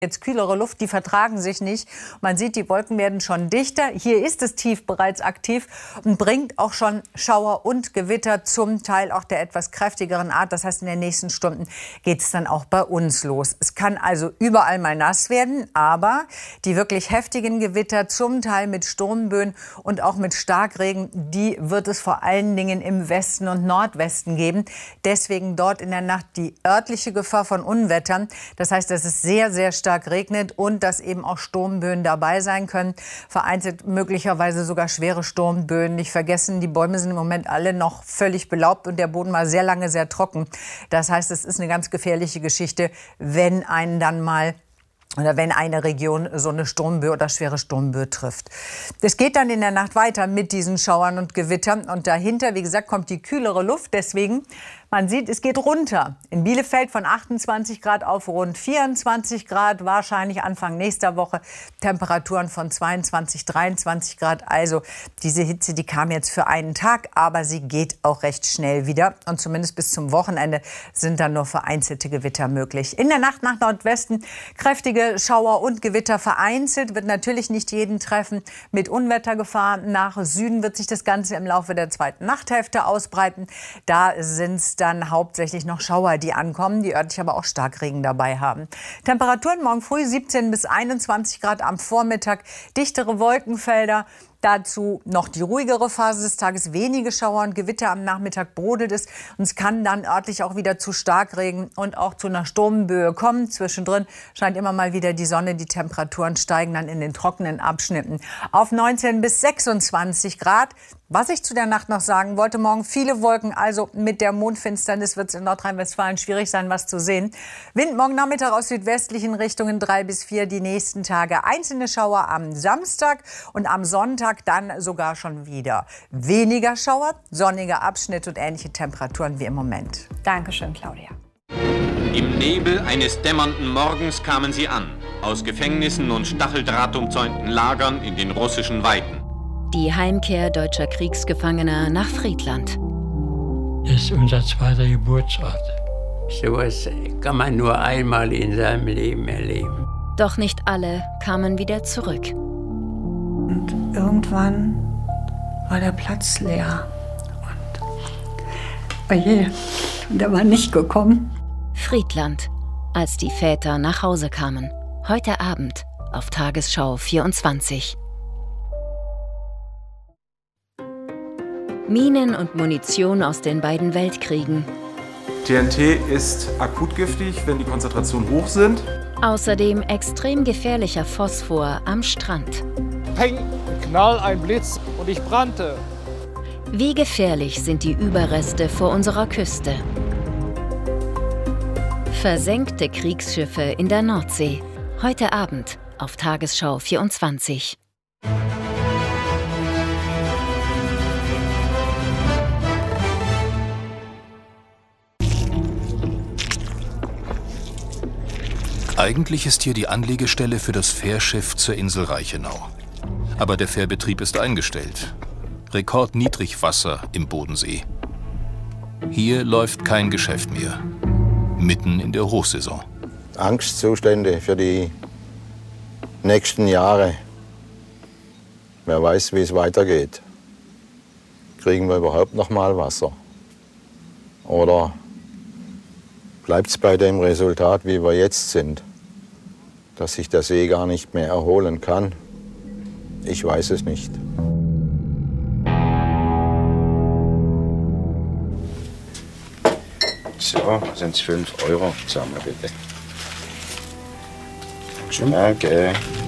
Jetzt kühlere Luft, die vertragen sich nicht. Man sieht, die Wolken werden schon dichter. Hier ist das Tief bereits aktiv und bringt auch schon Schauer und Gewitter, zum Teil auch der etwas kräftigeren Art. Das heißt, in den nächsten Stunden geht es dann auch bei uns los. Es kann also überall mal nass werden, aber die wirklich heftigen Gewitter, zum Teil mit Sturmböen und auch mit Starkregen, die wird es vor allen Dingen im Westen und Nordwesten geben. Deswegen dort in der Nacht die örtliche Gefahr von Unwettern. Das heißt, dass es sehr, sehr stark regnet und dass eben auch Sturmböen dabei sein können. Vereinzelt möglicherweise sogar schwere Sturmböen. Nicht vergessen, die Bäume sind im Moment alle noch völlig belaubt und der Boden mal sehr lange sehr trocken. Das heißt, es ist eine ganz gefährliche Geschichte, wenn einen dann mal oder wenn eine Region so eine Sturmböe oder schwere Sturmböe trifft. Es geht dann in der Nacht weiter mit diesen Schauern und Gewittern. Und dahinter, wie gesagt, kommt die kühlere Luft. Deswegen, man sieht, es geht runter. In Bielefeld von 28 Grad auf rund 24 Grad. Wahrscheinlich Anfang nächster Woche Temperaturen von 22, 23 Grad. Also diese Hitze, die kam jetzt für einen Tag, aber sie geht auch recht schnell wieder. Und zumindest bis zum Wochenende sind dann nur vereinzelte Gewitter möglich. In der Nacht nach Nordwesten kräftige Schauer und Gewitter vereinzelt, wird natürlich nicht jeden treffen. Mit Unwettergefahr nach Süden wird sich das Ganze im Laufe der zweiten Nachthälfte ausbreiten. Da sind es dann hauptsächlich noch Schauer, die ankommen, die örtlich aber auch Starkregen dabei haben. Temperaturen morgen früh 17 bis 21 Grad am Vormittag, dichtere Wolkenfelder. Dazu noch die ruhigere Phase des Tages, wenige Schauer und Gewitter. Am Nachmittag brodelt es und es kann dann örtlich auch wieder zu Starkregen und auch zu einer Sturmböe kommen. Zwischendrin scheint immer mal wieder die Sonne. Die Temperaturen steigen dann in den trockenen Abschnitten auf 19 bis 26 Grad. Was ich zu der Nacht noch sagen wollte, morgen viele Wolken, also mit der Mondfinsternis wird es in Nordrhein-Westfalen schwierig sein, was zu sehen. Wind morgen Nachmittag aus südwestlichen Richtungen 3 bis 4, die nächsten Tage einzelne Schauer am Samstag und am Sonntag dann sogar schon wieder weniger Schauer, sonnige Abschnitte und ähnliche Temperaturen wie im Moment. Dankeschön, Claudia. Im Nebel eines dämmernden Morgens kamen sie an, aus Gefängnissen und stacheldrahtumzäunten Lagern in den russischen Weiten. Die Heimkehr deutscher Kriegsgefangener nach Friedland. Das ist unser zweiter Geburtsort. Sowas kann man nur einmal in seinem Leben erleben. Doch nicht alle kamen wieder zurück. Und irgendwann war der Platz leer. Und oje, und er war nicht gekommen. Friedland, als die Väter nach Hause kamen. Heute Abend auf Tagesschau 24. Minen und Munition aus den beiden Weltkriegen. TNT ist akut giftig, wenn die Konzentrationen hoch sind. Außerdem extrem gefährlicher Phosphor am Strand. Peng, Knall, ein Blitz und ich brannte. Wie gefährlich sind die Überreste vor unserer Küste? Versenkte Kriegsschiffe in der Nordsee. Heute Abend auf Tagesschau 24. Eigentlich ist hier die Anlegestelle für das Fährschiff zur Insel Reichenau. Aber der Fährbetrieb ist eingestellt. Rekordniedrigwasser im Bodensee. Hier läuft kein Geschäft mehr. Mitten in der Hochsaison. Angstzustände für die nächsten Jahre. Wer weiß, wie es weitergeht. Kriegen wir überhaupt noch mal Wasser? Oder bleibt es bei dem Resultat, wie wir jetzt sind? Dass sich der See gar nicht mehr erholen kann? Ich weiß es nicht. So, sind es 5 Euro. Zahlen wir bitte. Danke.